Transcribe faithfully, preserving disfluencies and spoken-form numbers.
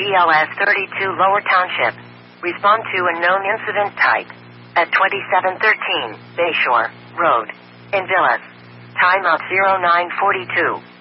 L S thirty-two Lower Township. Respond to a known incident type. At twenty-seven thirteen Bayshore Road in Villas. Timeout zero nine forty-two.